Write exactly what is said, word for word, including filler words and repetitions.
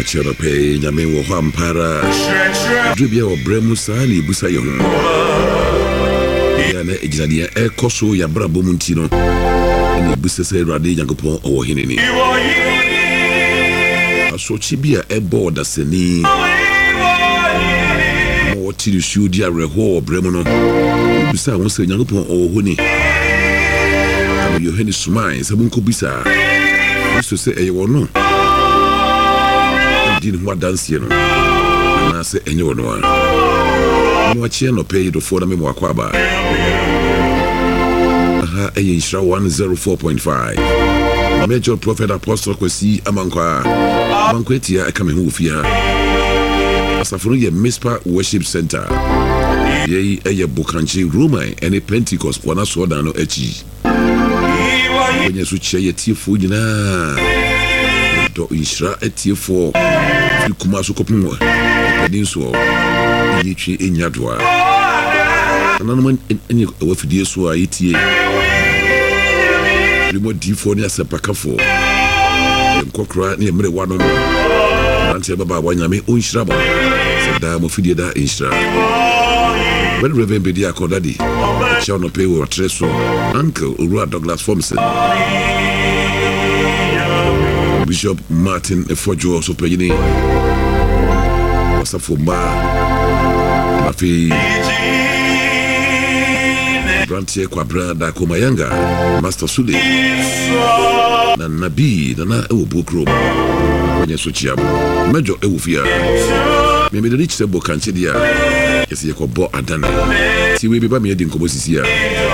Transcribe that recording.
chero pe nyame wo ho ampara dubia wo bremu saa ni busa ye ho ya na ejinadia e koso ya brabo mu ntino ni busa se rade Nyankopon owo hinini asochi bia e boda seni mo tiri shudi a reho bremu no busa won se Nyankopon owo honi amo Yohane Sumai sabunko bisa so se e wono din ho dance no na se enye wono a mo achie no pay do for na me mo akwaba aha e Nhyira one oh four point five Major Prophet Apostle Kwesi Amankwa Amankwa tia e kame hu fia asafuru ye Mispa Worship Center ye eye Bokanchi Roma ene Pentecost wana so da no achi onye su che ye tifu nyina do Nhyira etiefo kuma so kopimo pedinso ni twi enyadoa nanoma eni wafidie so a yitie limo difo ni asapakafo nkokra ni emre wano ante baba wanyame onhyira ba sada mo fidie da Nhyira when Reverend Bedia Kodadi shall not pay with treso Uncle Urua Douglas Formson Bishop Martin Efojo so payini wasafumba mafi Brantie kwa brada Kumayanga Master Sule na Nabi na na ewo bokro kwenye sochiabu Major ewo fia mimi de rich sebo kanche dia yesi yako bo adana si we beba me edi nkobo sisi ya